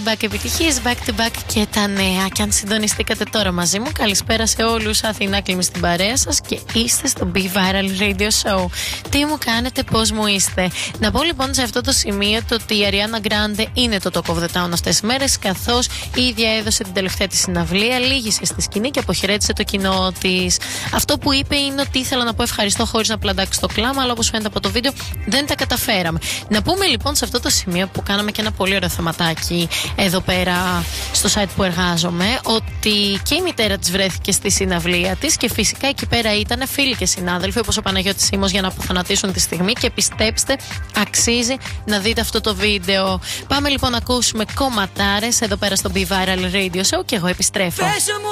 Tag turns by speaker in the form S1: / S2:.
S1: back επιτυχίες, back to back και τα νέα. Και αν συντονιστήκατε τώρα μαζί μου, καλησπέρα σε όλους. Αθηνά Κλίμη στην παρέα σας και είστε στο Be Viral Radio Show. Τι μου κάνετε, πώς μου είστε? Να πω λοιπόν σε αυτό το σημείο το ότι η Ariana Grande είναι το Talk of the Town αυτές τις μέρες, καθώς η ίδια έδωσε την τελευταία της συναυλία, λύγησε στη σκηνή και αποχαιρέτησε το κοινό της. Αυτό που είπε είναι ότι ήθελα να πω ευχαριστώ χωρίς να πλαντάξει το κλάμα, αλλά όπως φαίνεται από το βίντεο δεν τα καταφέραμε. Να πούμε λοιπόν σε αυτό το σημείο που κάναμε και ένα πολύ ωραίο θεματάκι εδώ πέρα στο site που εργάζομαι, ότι και η μητέρα της βρέθηκε στη συναυλία της και φυσικά εκεί πέρα ήταν φίλοι και συνάδελφοι όπως ο Παναγιώτης Σίμος για να αποθανατήσουν τη στιγμή και πιστέψτε, αξίζει να δείτε αυτό το βίντεο. Πάμε λοιπόν να ακούσουμε κομματάρες εδώ πέρα στο Be Viral Radio Show και εγώ επιστρέφω.